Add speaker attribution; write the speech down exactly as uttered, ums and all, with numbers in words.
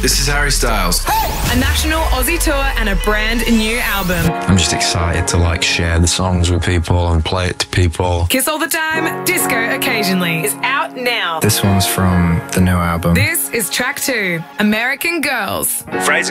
Speaker 1: This is Harry Styles.
Speaker 2: A national Aussie tour and a brand new album.
Speaker 3: I'm just excited to like share the songs with people and play it to people.
Speaker 2: Kiss All the Time, Disco Occasionally is out now.
Speaker 4: This one's from the new album.
Speaker 2: This is track two, American Girls.
Speaker 5: Fraser